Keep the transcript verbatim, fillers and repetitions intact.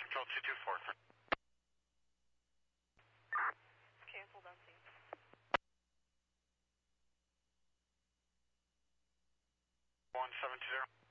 Control two two four. Cancel Dunsing. one seven two zero.